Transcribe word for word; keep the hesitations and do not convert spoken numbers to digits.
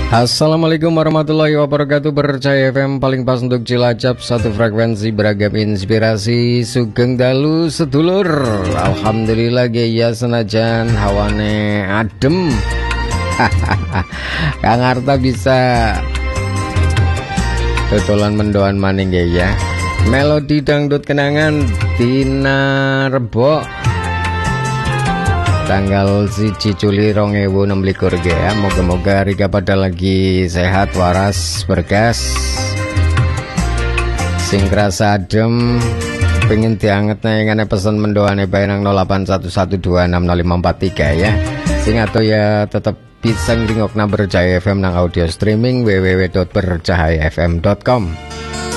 Assalamualaikum warahmatullahi wabarakatuh. Bercahaya F M paling pas untuk Cilacap, satu frekuensi beragam inspirasi. Sugeng dalu sedulur. Alhamdulillah gaya senajan hawane adem. Kang Arta bisa tutulan mendoan maning ya. Melodi dangdut kenangan Dina Rebo tanggal siji Juli rong ewu enam likur ya. Moga-moga Rika pada lagi sehat, waras, bergas, sing krasa adem, pengen dianget nayangane pesan mendoane bae nang nol delapan satu satu dua enam nol lima empat tiga ya. Sing atau ya tetap bisa ngrungokna Bercahaya F M nang audio streaming w w w titik bercahaya f m titik com.